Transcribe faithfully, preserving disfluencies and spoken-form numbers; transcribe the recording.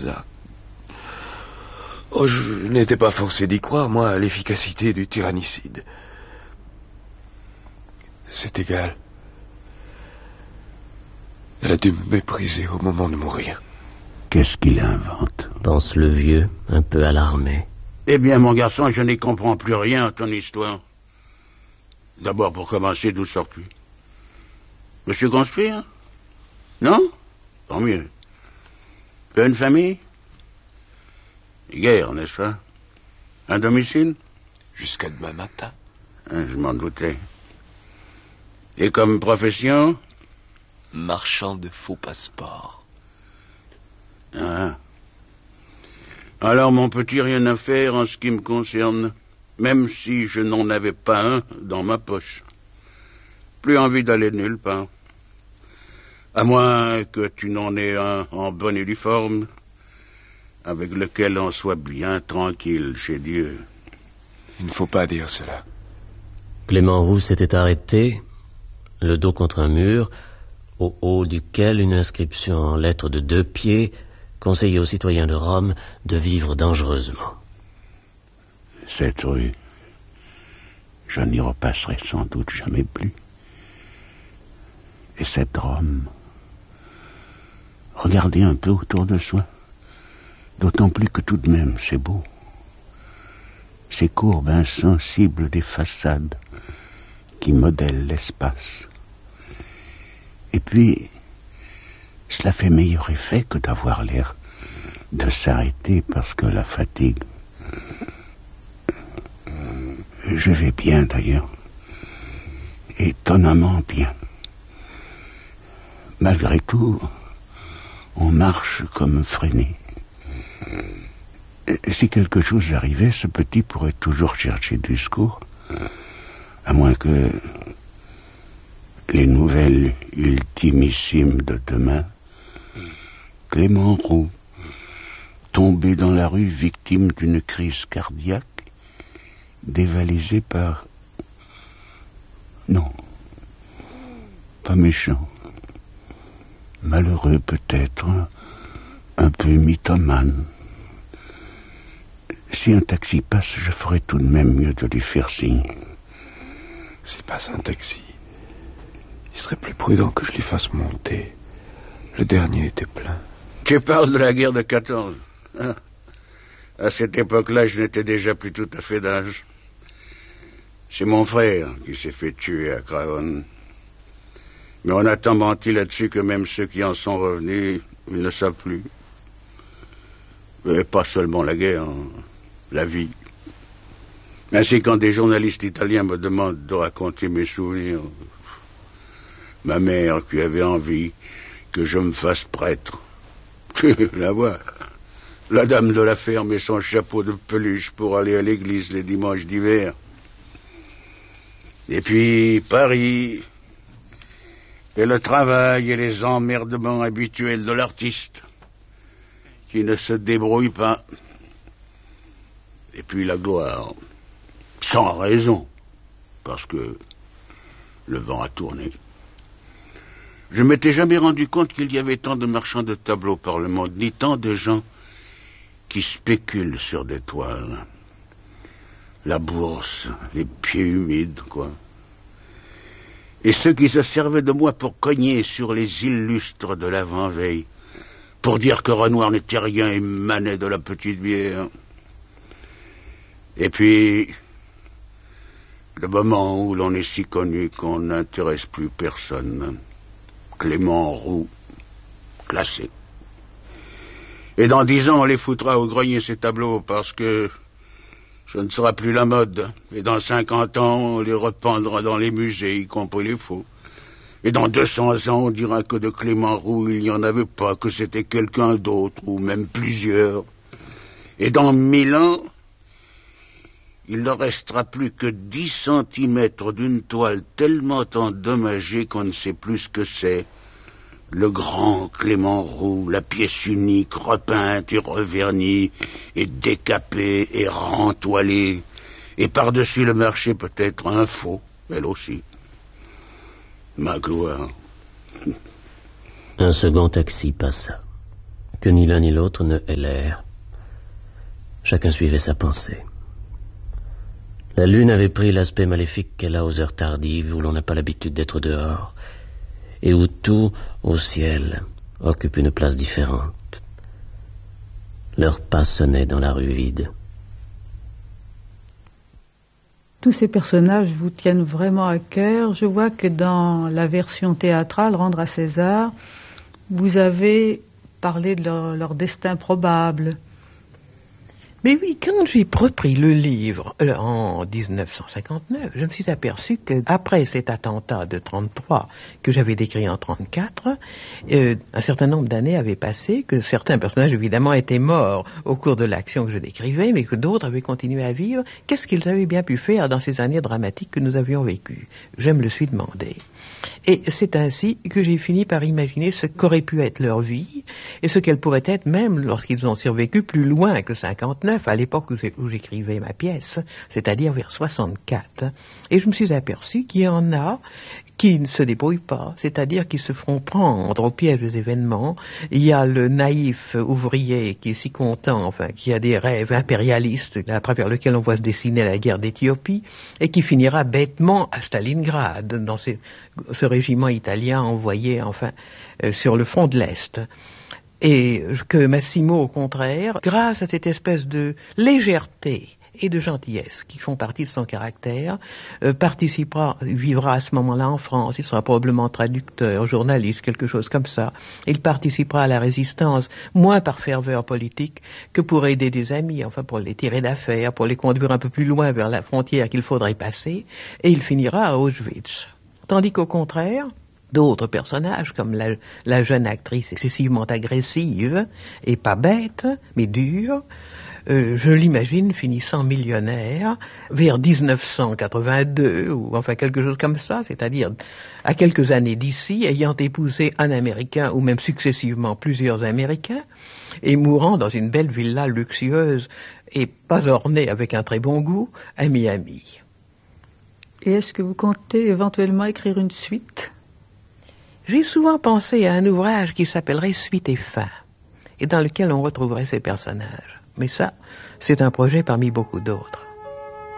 Balzac. Oh, je n'étais pas forcé d'y croire, moi, à l'efficacité du tyrannicide. C'est égal. Elle a dû me mépriser au moment de mourir. Qu'est-ce qu'il invente? Pense le vieux, un peu alarmé. Eh bien, mon garçon, je n'y comprends plus rien à ton histoire. D'abord, pour commencer, d'où sors-tu? Monsieur construit, hein? Non? Tant mieux. Tu as une famille? Guerre, n'est-ce pas? Un domicile? Jusqu'à demain matin. Hein, je m'en doutais. Et comme profession? Marchand de faux passeports. Ah. Alors, mon petit, rien à faire en ce qui me concerne, même si je n'en avais pas un dans ma poche. Plus envie d'aller nulle part. À moins que tu n'en aies un en bonne et due forme, avec lequel on soit bien tranquille chez Dieu. Il ne faut pas dire cela. Clément Roux s'était arrêté, le dos contre un mur, au haut duquel une inscription en lettres de deux pieds conseillait aux citoyens de Rome de vivre dangereusement. Cette rue, je n'y repasserai sans doute jamais plus. Et cette Rome, regardez un peu autour de soi, d'autant plus que tout de même c'est beau. Ces courbes insensibles des façades qui modèlent l'espace. Et puis, cela fait meilleur effet que d'avoir l'air de s'arrêter parce que la fatigue... Je vais bien d'ailleurs, étonnamment bien. Malgré tout, on marche comme freiné. Si quelque chose arrivait, ce petit pourrait toujours chercher du secours, à moins que les nouvelles ultimissimes de demain. Clément Roux, tombé dans la rue victime d'une crise cardiaque, dévalisé par... Non, pas méchant. Malheureux peut-être, un peu mythomane. Si un taxi passe, je ferais tout de même mieux de lui faire signe. S'il passe un taxi, il serait plus prudent que je lui fasse monter. Le dernier était plein. Tu parles de la guerre de quatorze. Hein? À cette époque-là, je n'étais déjà plus tout à fait d'âge. C'est mon frère qui s'est fait tuer à Craonne. Mais on a tant menti là-dessus que même ceux qui en sont revenus, ils ne savent plus. Et pas seulement la guerre, hein, la vie. Ainsi, quand des journalistes italiens me demandent de raconter mes souvenirs, ma mère qui avait envie que je me fasse prêtre. La voir. La dame de la ferme et son chapeau de peluche pour aller à l'église les dimanches d'hiver. Et puis Paris, et le travail et les emmerdements habituels de l'artiste, qui ne se débrouille pas. Et puis la gloire, sans raison, parce que le vent a tourné. Je ne m'étais jamais rendu compte qu'il y avait tant de marchands de tableaux par le monde, ni tant de gens qui spéculent sur des toiles. La bourse, les pieds humides, quoi. Et ceux qui se servaient de moi pour cogner sur les illustres de l'avant-veille, pour dire que Renoir n'était rien et manait de la petite bière. Et puis, le moment où l'on est si connu qu'on n'intéresse plus personne. Clément Roux, classé. Et dans dix ans, on les foutra au grenier, ces tableaux, parce que ce ne sera plus la mode. Et dans cinquante ans, on les rependra dans les musées, y compris les faux. Et dans deux cents ans, on dira que de Clément Roux, il n'y en avait pas, que c'était quelqu'un d'autre, ou même plusieurs. Et dans mille ans, il ne restera plus que dix centimètres d'une toile tellement endommagée qu'on ne sait plus ce que c'est. Le grand Clément Roux, la pièce unique, repeinte et revernie, et décapée et rentoilée, et par-dessus le marché peut-être un faux, elle aussi. Ma gloire. Un second taxi passa. que ni l'un ni l'autre ne hélèrent. Chacun suivait sa pensée. La lune avait pris l'aspect maléfique qu'elle a aux heures tardives où l'on n'a pas l'habitude d'être dehors, et où tout, au ciel, occupe une place différente. Leurs pas sonnaient dans la rue vide. Tous ces personnages vous tiennent vraiment à cœur. Je vois que dans la version théâtrale, Rendre à César, vous avez parlé de leur, leur destin probable. Mais oui, quand j'ai repris le livre euh, en dix-neuf cent cinquante-neuf, je me suis aperçu qu'après cet attentat de trente-trois que j'avais décrit en trente-quatre, euh, un certain nombre d'années avaient passé, que certains personnages évidemment étaient morts au cours de l'action que je décrivais, mais que d'autres avaient continué à vivre. Qu'est-ce qu'ils avaient bien pu faire dans ces années dramatiques que nous avions vécues? Je me le suis demandé. Et c'est ainsi que j'ai fini par imaginer ce qu'aurait pu être leur vie et ce qu'elle pourrait être même lorsqu'ils ont survécu plus loin que cinquante-neuf, à l'époque où j'écrivais ma pièce, c'est-à-dire vers soixante-quatre. Et je me suis aperçu qu'il y en a qui ne se débrouillent pas, c'est-à-dire qui se feront prendre au piège des événements. Il y a le naïf ouvrier qui est si content, enfin, qui a des rêves impérialistes à travers lesquels on voit se dessiner la guerre d'Éthiopie et qui finira bêtement à Stalingrad, dans ces, ce régiment italien envoyé, enfin, euh, sur le front de l'Est. Et que Massimo, au contraire, grâce à cette espèce de légèreté et de gentillesse qui font partie de son caractère, euh, participera, vivra à ce moment-là en France, il sera probablement traducteur, journaliste, quelque chose comme ça. Il participera à la résistance, moins par ferveur politique que pour aider des amis, enfin pour les tirer d'affaire, pour les conduire un peu plus loin vers la frontière qu'il faudrait passer, et il finira à Auschwitz. Tandis qu'au contraire, d'autres personnages, comme la, la jeune actrice excessivement agressive, et pas bête, mais dure, Euh, je l'imagine finissant millionnaire vers dix-neuf cent quatre-vingt-deux, ou enfin quelque chose comme ça, c'est-à-dire à quelques années d'ici, ayant épousé un Américain, ou même successivement plusieurs Américains, et mourant dans une belle villa luxueuse et pas ornée avec un très bon goût, à Miami. Et est-ce que vous comptez éventuellement écrire une suite? J'ai souvent pensé à un ouvrage qui s'appellerait Suite et Fin, et dans lequel on retrouverait ces personnages. Mais ça, c'est un projet parmi beaucoup d'autres.